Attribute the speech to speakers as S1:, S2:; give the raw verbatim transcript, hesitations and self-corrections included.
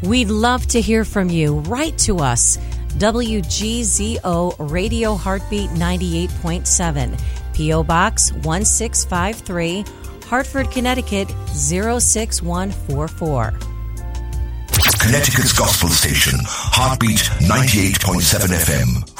S1: We'd love to hear from you. Write to us. W G Z O Radio Heartbeat ninety-eight point seven, P O Box one six five three, Hartford, Connecticut zero six one four four.
S2: Connecticut's gospel station, Heartbeat ninety-eight point seven F M.